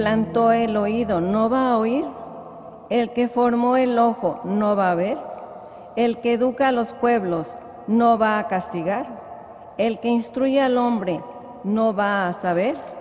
plantó el oído no va a oír, el que formó el ojo no va a ver, el que educa a los pueblos no va a castigar, el que instruye al hombre no va a saber.